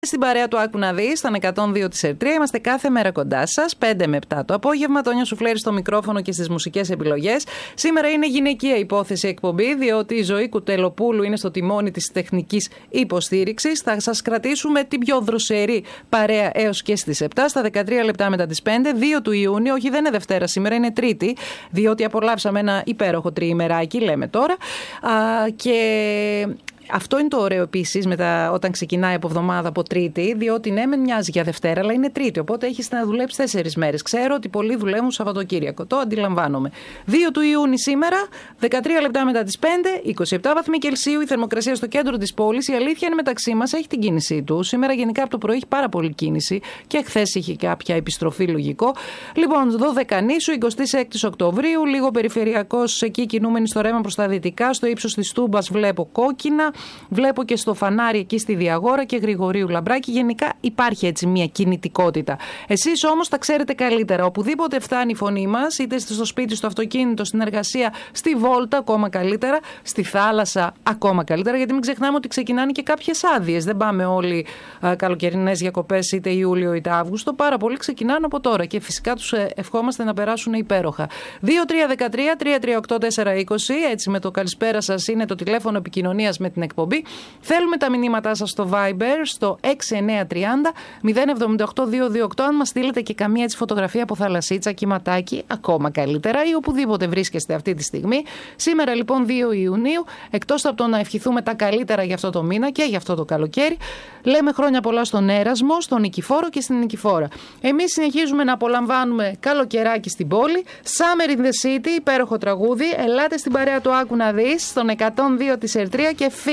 Στην παρέα του Άκου να δεις, στον 102 της Ερτρία, είμαστε κάθε μέρα κοντά σας, 5 με 7 το απόγευμα. Τόνιο Σουφλέρη στο μικρόφωνο και στις μουσικές επιλογές. Σήμερα είναι γυναικεία υπόθεση εκπομπή, διότι η Ζωή Κουτελοπούλου είναι στο τιμόνι της τεχνικής υποστήριξης. Θα σας κρατήσουμε την πιο δροσερή παρέα έως και στις 7, στα 13 λεπτά μετά τις 5, 2 του Ιούνιου. Όχι, δεν είναι Δευτέρα σήμερα, είναι Τρίτη, διότι απολαύσαμε ένα υπέροχο τριημεράκι, λέμε τώρα. Και αυτό είναι το ωραίο επίσης όταν ξεκινάει από εβδομάδα από Τρίτη, διότι ναι, μεν μοιάζει για Δευτέρα, αλλά είναι Τρίτη. Οπότε έχεις να δουλέψεις 4 μέρες. Ξέρω ότι πολλοί δουλεύουν Σαββατοκύριακο. Το αντιλαμβάνομαι. 2 του Ιούνιου σήμερα, 13 λεπτά μετά τις 5, 27 βαθμοί Κελσίου, η θερμοκρασία στο κέντρο της πόλης. Η αλήθεια είναι μεταξύ μας, έχει την κίνησή του. Σήμερα γενικά από το πρωί έχει πάρα πολύ κίνηση και χθες είχε κάποια επιστροφή, λογικό. Λοιπόν, 12 νήσου, 26 Οκτωβρίου, λίγο περιφερειακός εκεί κινούμενοι στο ρέμα προς τα δυτικά. Στο ύψος της Τούμπας βλέπω κόκκινα. Βλέπω και στο φανάρι εκεί στη Διαγόρα και Γρηγορίου Λαμπράκη. Γενικά υπάρχει έτσι μια κινητικότητα. Εσείς όμως τα ξέρετε καλύτερα. Οπουδήποτε φτάνει η φωνή μας, είτε στο σπίτι, στο αυτοκίνητο, στην εργασία, στη βόλτα, ακόμα καλύτερα, στη θάλασσα, ακόμα καλύτερα. Γιατί μην ξεχνάμε ότι ξεκινάνε και κάποιες άδειες. Δεν πάμε όλοι καλοκαιρινές διακοπές, είτε Ιούλιο είτε Αύγουστο. Πάρα πολλοί ξεκινάνε από τώρα και φυσικά τους ευχόμαστε να περάσουν υπέροχα. 2-3-13-338-420. Έτσι με το καλησπέρα σας είναι το τηλέφωνο επικοινωνίας με την εκπομπή. Θέλουμε τα μηνύματά σας στο Viber στο 6930-078-228. Αν μας στείλετε και καμία έτσι φωτογραφία από θαλασσίτσα, κυματάκι, ακόμα καλύτερα, ή οπουδήποτε βρίσκεστε αυτή τη στιγμή. Σήμερα λοιπόν 2 Ιουνίου, εκτός από το να ευχηθούμε τα καλύτερα για αυτό το μήνα και για αυτό το καλοκαίρι, λέμε χρόνια πολλά στον Έρασμο, στον Νικηφόρο και στην Νικηφόρα. Εμείς συνεχίζουμε να απολαμβάνουμε καλοκαιράκι στην πόλη. Summer in the City, υπέροχο τραγούδι. Ελάτε στην παρέα του Άκου να δεις, στον 102 της Ερτρία και